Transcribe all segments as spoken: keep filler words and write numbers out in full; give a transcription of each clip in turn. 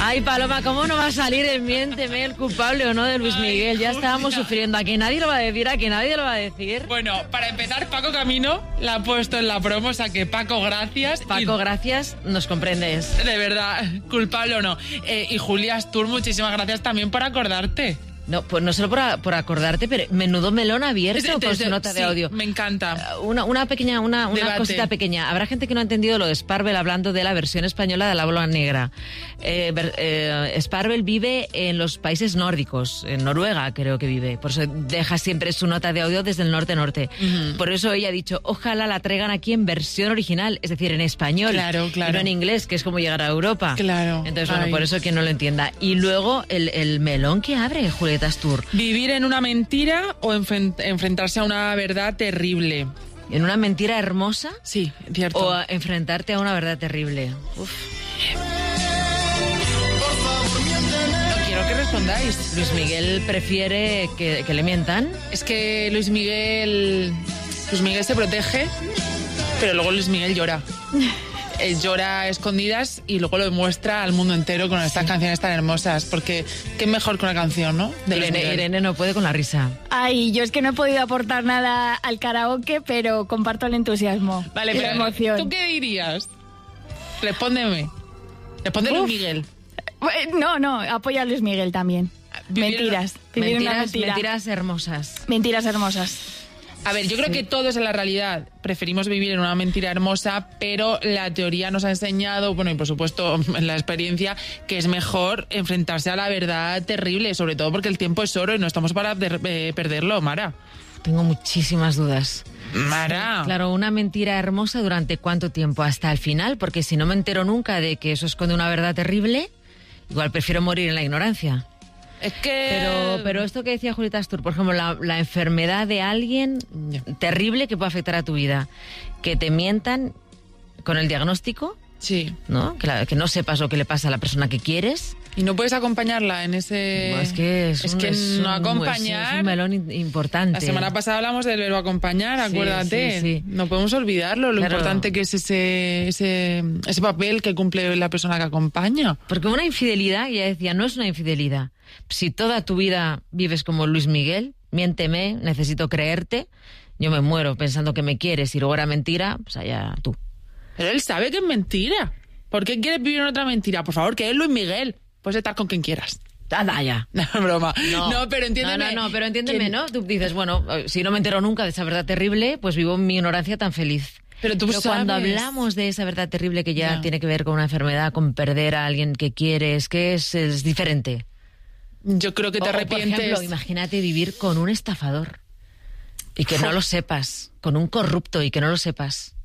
Ay, Paloma, ¿cómo no va a salir el Miénteme, el culpable o no de Luis Miguel? Ya estábamos sufriendo. ¿A que nadie lo va a decir? ¿A que nadie lo va a decir? Bueno, para empezar, Paco Camino la ha puesto en la promo, o sea que Paco, gracias. Paco, y... gracias, nos comprendes. De verdad, culpable o no. Eh, y Julia Astur, muchísimas gracias también por acordarte. No, pues no solo por, a, por acordarte, pero menudo melón abierto Desde, con desde, su nota sí, de audio. Me encanta. Una, una pequeña, una, una cosita pequeña. Habrá gente que no ha entendido lo de Sparvel hablando de la versión española de La Bola Negra. Eh, eh, Sparvel vive en los países nórdicos, en Noruega creo que vive. Por eso deja siempre su nota de audio desde el norte-norte. Uh-huh. Por eso ella ha dicho, ojalá la traigan aquí en versión original, es decir, en español. Claro, claro. Y no en inglés, que es como llegar a Europa. Claro. Entonces, bueno, Ay. por eso que no lo entienda. Y luego el, el melón que abre Julieta Astur. ¿Vivir en una mentira o enfrent- enfrentarse a una verdad terrible? ¿En una mentira hermosa? Sí, cierto. ¿O a enfrentarte a una verdad terrible? Uf. No quiero que respondáis. Luis Miguel prefiere que, que le mientan. Es que Luis Miguel... Luis Miguel se protege, pero luego Luis Miguel llora. Eh, llora a escondidas y luego lo demuestra al mundo entero con estas sí. canciones tan hermosas, porque qué mejor que una canción, ¿no? De Irene, Irene no puede con la risa. Ay, yo es que no he podido aportar nada al karaoke, pero comparto el entusiasmo. Vale, y pero la emoción. ¿tú qué dirías? Respóndeme. Responde Luis Miguel. No, no, apoya a Luis Miguel también. Vivir mentiras, vivir mentiras, una mentira. Mentiras hermosas. Mentiras hermosas. A ver, yo creo sí. que todos en la realidad preferimos vivir en una mentira hermosa, pero la teoría nos ha enseñado, bueno, y por supuesto en la experiencia, que es mejor enfrentarse a la verdad terrible, sobre todo porque el tiempo es oro y no estamos para de, eh, perderlo, Mara. Tengo muchísimas dudas. Mara. Claro, una mentira hermosa ¿durante cuánto tiempo? ¿Hasta el final? Porque si no me entero nunca de que eso esconde una verdad terrible, igual prefiero morir en la ignorancia. Es que... Pero, pero esto que decía Julieta Astur, por ejemplo, la, la enfermedad de alguien yeah. terrible que puede afectar a tu vida, que te mientan con el diagnóstico, sí, ¿no? Que, la, que no sepas lo que le pasa a la persona que quieres. Y no puedes acompañarla en ese... No, es que, es es un, que es no un, acompañar... Es un melón importante. La semana pasada hablamos del verbo acompañar, acuérdate. Sí, sí, sí. No podemos olvidarlo, lo claro. importante que es ese, ese, ese papel que cumple la persona que acompaña. Porque una infidelidad, ya decía, no es una infidelidad. Si toda tu vida vives como Luis Miguel, miénteme, necesito creerte, yo me muero pensando que me quieres y luego era mentira, pues allá tú. Pero él sabe que es mentira. ¿Por qué quieres vivir en otra mentira? Por favor, que es Luis Miguel. Puedes estar con quien quieras. Anda ya. No, broma. No, no pero entiéndeme. No, no, no, pero entiéndeme, ¿no? Tú dices, bueno, si no me entero nunca de esa verdad terrible, pues vivo en mi ignorancia tan feliz. Pero tú pero sabes. Cuando hablamos de esa verdad terrible que ya no. tiene que ver con una enfermedad, con perder a alguien que quieres, que es, es diferente. Yo creo que te o, arrepientes. Por ejemplo, imagínate vivir con un estafador y que no lo sepas, con un corrupto y que no lo sepas.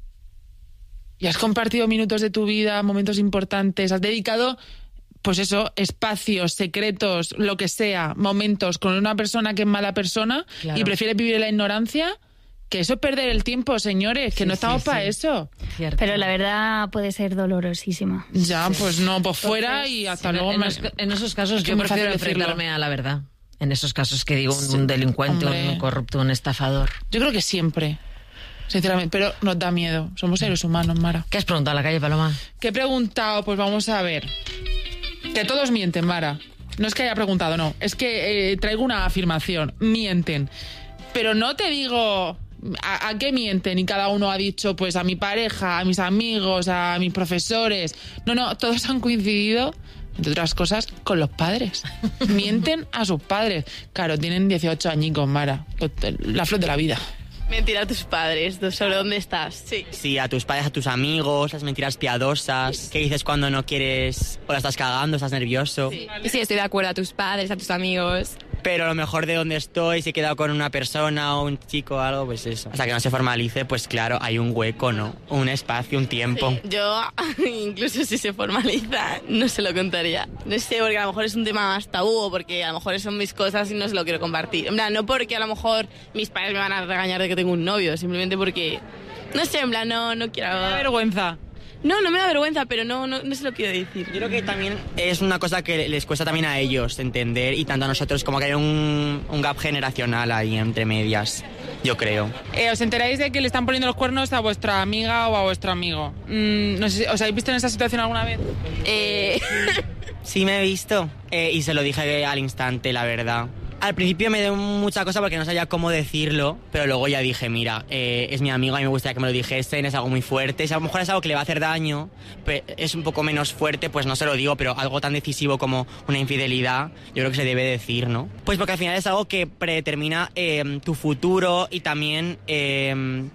Y has compartido minutos de tu vida, momentos importantes, has dedicado, pues eso, espacios, secretos, lo que sea, momentos con una persona que es mala persona claro. y prefieres vivir en la ignorancia, que eso es perder el tiempo, señores, que sí, no estamos sí, para sí. eso. Cierto. Pero la verdad puede ser dolorosísima. Ya, sí. pues no, pues fuera y hasta sí, luego. En, me... los, en esos casos yo prefiero enfrentarme a la verdad. En esos casos que digo, un, sí, un delincuente, hombre. un corrupto, un estafador. Yo creo que siempre. Sinceramente, pero nos da miedo. Somos seres humanos, Mara. ¿Qué has preguntado a la calle, Paloma? ¿Qué he preguntado? Pues vamos a ver. Que todos mienten, Mara. No es que haya preguntado, no. Es que eh, traigo una afirmación. Mienten. Pero no te digo a, a qué mienten y cada uno ha dicho, pues a mi pareja, a mis amigos, a mis profesores. No, no, todos han coincidido, entre otras cosas, con los padres. Mienten a sus padres. Claro, tienen dieciocho añicos, Mara. La flor de la vida. Mentir a tus padres, sobre dónde estás. Sí. Sí, a tus padres, a tus amigos, las mentiras piadosas. ¿Qué dices cuando no quieres o la estás cagando, estás nervioso? Sí. sí, estoy de acuerdo, a tus padres, a tus amigos. Pero a lo mejor de donde estoy, si he quedado con una persona o un chico o algo, pues eso. Hasta que no se formalice, pues claro, hay un hueco, ¿no? Un espacio, un tiempo. Sí. Yo, incluso si se formaliza, no se lo contaría. No sé, porque a lo mejor es un tema más tabú, o porque a lo mejor son mis cosas y no se lo quiero compartir. En plan, no porque a lo mejor mis padres me van a regañar de que tengo un novio, simplemente porque, no sé, en plan, no, no quiero... Me da vergüenza. No, no me da vergüenza, pero no, no, no se lo quiero decir. Yo creo que también es una cosa que les cuesta también a ellos entender y tanto a nosotros, como que hay un, un gap generacional ahí entre medias, yo creo. Eh, ¿Os enteráis de que le están poniendo los cuernos a vuestra amiga o a vuestro amigo? Mm, no sé, ¿os habéis visto en esa situación alguna vez? Eh... Sí me he visto eh, y se lo dije al instante, la verdad. Al principio me dio mucha cosa porque no sabía cómo decirlo, pero luego ya dije, mira, eh, es mi amigo y me gustaría que me lo dijesen, es algo muy fuerte, si a lo mejor es algo que le va a hacer daño, pero es un poco menos fuerte, pues no se lo digo, pero algo tan decisivo como una infidelidad, yo creo que se debe decir, ¿no? Pues porque al final es algo que predetermina eh, tu futuro y también eh,